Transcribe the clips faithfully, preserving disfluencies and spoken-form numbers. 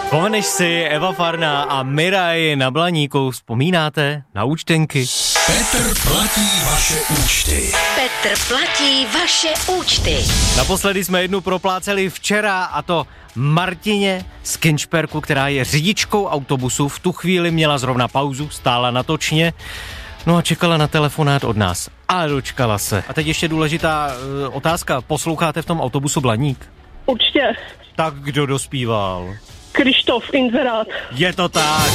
Pohneš si, Eva Farná a Miraj na Blaníku. Vzpomínáte na účtenky? Petr platí vaše účty. Petr platí vaše účty. Naposledy jsme jednu propláceli včera, a to Martině z Kinčperku, která je řidičkou autobusu. V tu chvíli měla zrovna pauzu, stála na točně, no a čekala na telefonát od nás. A dočkala se. A teď ještě důležitá uh, otázka. Posloucháte v tom autobusu Blaník? Určitě. Tak kdo dospíval? Krištof, Inzerát. Je to tak.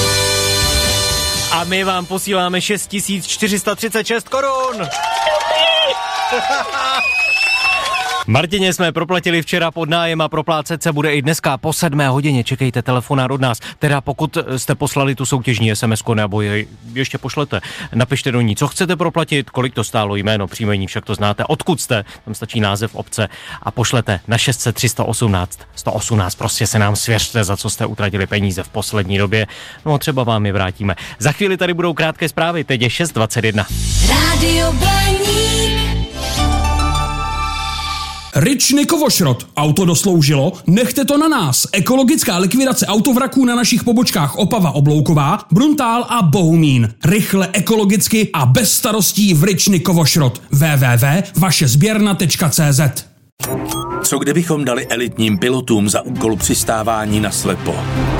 A my vám posíláme šest tisíc čtyři sta třicet šest korun. Martině jsme proplatili včera pod nájem a proplácet se bude i dneska po sedmé hodině. Čekejte telefonát od nás. Teda pokud jste poslali tu soutěžní SMSku, nebo je ještě pošlete, napište do ní, co chcete proplatit, kolik to stálo, jméno, příjmení, však to znáte, odkud jste, tam stačí název obce a pošlete na šest set tři sto osmnáct sto osmnáct. Prostě se nám svěřte, za co jste utratili peníze v poslední době. No třeba vám je vrátíme. Za chvíli tady budou krátké zprávy, teď je šest dvacet jedna. Rádio Blaník. Rich Nikovošrot. Auto dosloužilo? Nechte to na nás. Ekologická likvidace autovraků na našich pobočkách Opava Oblouková, Bruntál a Bohumín. Rychle, ekologicky a bez starostí v Rich Nikovošrot. w w w tečka vaše sběrna tečka c z. Co kdybychom dali elitním pilotům za úkol přistávání na slepo?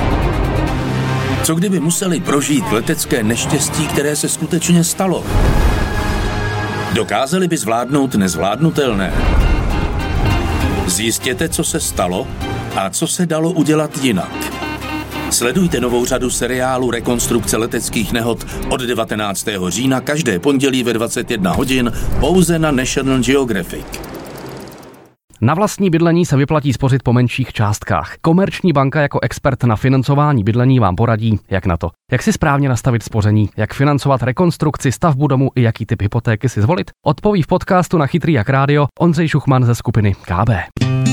Co kdyby museli prožít letecké neštěstí, které se skutečně stalo? Dokázali by zvládnout nezvládnutelné? Zjistěte, co se stalo a co se dalo udělat jinak. Sledujte novou řadu seriálu Rekonstrukce leteckých nehod od devatenáctého října každé pondělí ve dvacet jedna hodin pouze na National Geographic. Na vlastní bydlení se vyplatí spořit po menších částkách. Komerční banka jako expert na financování bydlení vám poradí, jak na to. Jak si správně nastavit spoření, jak financovat rekonstrukci, stavbu domu i jaký typ hypotéky si zvolit, odpoví v podcastu na Chytrý jak rádio Ondřej Šuchman ze skupiny K B.